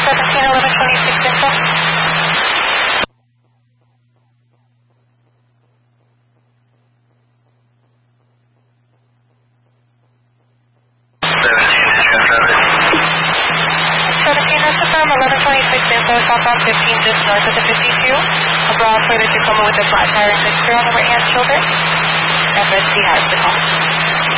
171126 info. Confirm 1126 info, southbound 15 just north of the 52. Abroad further Tacoma with a flat tire and mixture on the right hand shoulder. FSC has the call.